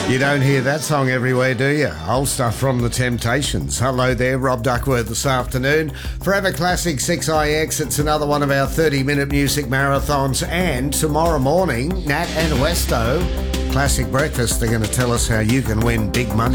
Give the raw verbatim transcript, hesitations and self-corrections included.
You don't hear that song everywhere, do you? Old stuff from The Temptations. Hello there, Rob Duckworth this afternoon. Forever Classic six I X, it's another one of our thirty-minute music marathons. And tomorrow morning, Nat and Westo, Classic Breakfast, they're going to tell us how you can win big money.